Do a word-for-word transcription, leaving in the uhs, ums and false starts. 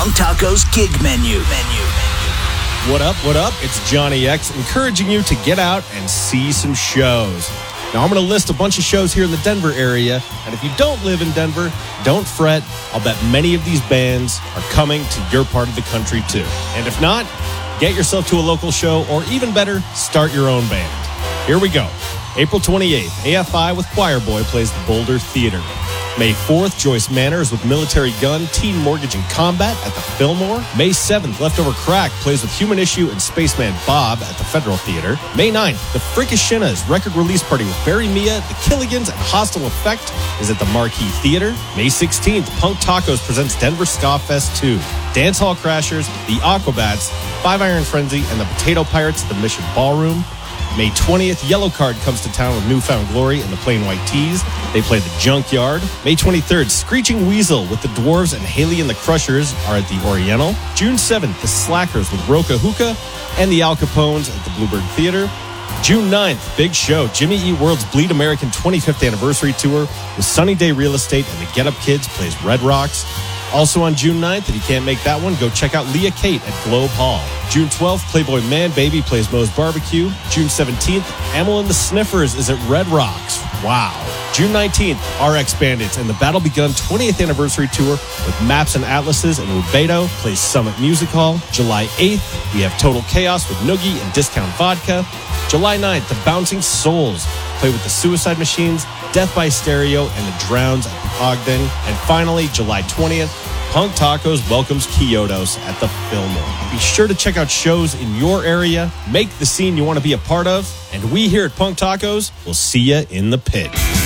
Punk Taco's gig menu. Menu. What up, what up? It's Johnny X encouraging you to get out and see some shows. Now, I'm going to list a bunch of shows here in the Denver area, and if you don't live in Denver, don't fret. I'll bet many of these bands are coming to your part of the country, too. And if not, get yourself to a local show, or even better, start your own band. Here we go. April twenty-eighth, A F I with Choir Boy plays the Boulder Theater. May fourth, Joyce Manners with Military Gun, Teen Mortgage and Combat at the Fillmore. May seventh, Leftover Crack plays with Human Issue and Spaceman Bob at the Federal Theater. May ninth, The Freakishinas record release party with Barry Mia, The Killigans, and Hostile Effect is at the Marquee Theater. May sixteenth, Punk Tacos presents Denver Ska Fest two. Dance Hall Crashers, The Aquabats, Five Iron Frenzy, and the Potato Pirates at the Mission Ballroom. May twentieth, Yellow Card comes to town with Newfound Glory and the Plain White Tees. They play the Junkyard. May twenty-third, Screeching Weasel with the Dwarves and Haley and the Crushers are at the Oriental. June seventh, the Slackers with Roca Hookah and the Al Capones at the Bluebird Theater. June ninth, big show, Jimmy Eat World's Bleed American twenty-fifth Anniversary Tour with Sunny Day Real Estate and the Get Up Kids plays Red Rocks. Also on June ninth, if you can't make that one, go check out Leah Kate at Globe Hall. June twelfth, Playboy Man Baby plays Moe's Barbecue. June seventeenth, Amel and the Sniffers is at Red Rocks. Wow. June nineteenth, R X Bandits and the Battle Begun twentieth Anniversary Tour with Maps and Atlases and Rubedo plays Summit Music Hall. July eighth, we have Total Chaos with Noogie and Discount Vodka. July ninth, the Bouncing Souls play with the Suicide Machines, Death by Stereo, and the Drowns at the Ogden. And finally, July twentieth, Punk Tacos welcomes Kyotos at the Fillmore. Be sure to check out shows in your area, make the scene you want to be a part of, and we here at Punk Tacos will see you in the pit.